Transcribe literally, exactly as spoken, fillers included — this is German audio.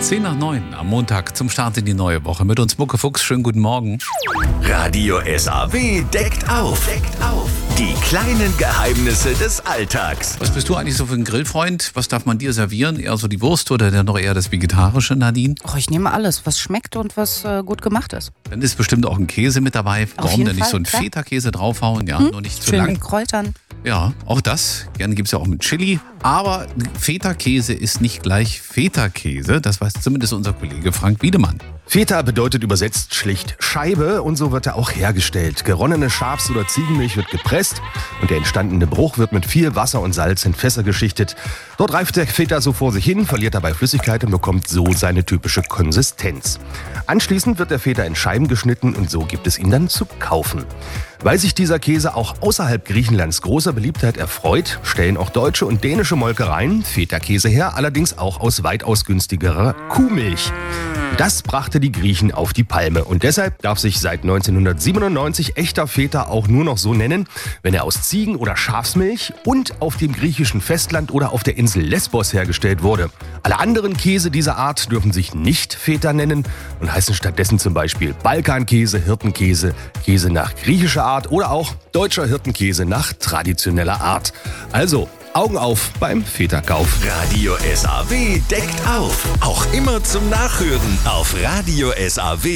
Zehn nach neun am Montag zum Start in die neue Woche. Mit uns Mucke Fuchs. Schönen guten Morgen. Radio S A W deckt auf. Deckt auf. Die kleinen Geheimnisse des Alltags. Was bist du eigentlich so für ein Grillfreund? Was darf man dir servieren? Eher so die Wurst oder dann noch eher das Vegetarische, Nadine? Oh, ich nehme alles, was schmeckt und was äh, gut gemacht ist. Dann ist bestimmt auch ein Käse mit dabei. Auf Warum jeden denn nicht Fall, so einen klar. Feta-Käse draufhauen? Ja, Hm? nur nicht zu Schön lang. mit Kräutern. Ja, auch das. Gerne gibt es ja auch mit Chili. Aber Feta-Käse ist nicht gleich Feta-Käse. Das weiß zumindest unser Kollege Frank Wiedemann. Feta bedeutet übersetzt schlicht Scheibe und so wird er auch hergestellt. Geronnene Schafs- oder Ziegenmilch wird gepresst und der entstandene Bruch wird mit viel Wasser und Salz in Fässer geschichtet. Dort reift der Feta so vor sich hin, verliert dabei Flüssigkeit und bekommt so seine typische Konsistenz. Anschließend wird der Feta in Scheiben geschnitten und so gibt es ihn dann zu kaufen. Weil sich dieser Käse auch außerhalb Griechenlands großer Beliebtheit erfreut, stellen auch deutsche und dänische Molkereien Feta-Käse her, allerdings auch aus weitaus günstigerer Kuhmilch. Das brachte die Griechen auf die Palme und deshalb darf sich seit neunzehnhundertsiebenundneunzig echter Feta auch nur noch so nennen, wenn er aus Ziegen- oder Schafsmilch und auf dem griechischen Festland oder auf der Insel Lesbos hergestellt wurde. Alle anderen Käse dieser Art dürfen sich nicht Feta nennen und heißen stattdessen zum Beispiel Balkankäse, Hirtenkäse, Käse nach griechischer Art oder auch deutscher Hirtenkäse nach traditioneller Art. Also Augen auf beim Feta-Kauf. Radio S A W deckt auf. Auch immer zum Nachhören auf Radio S A W.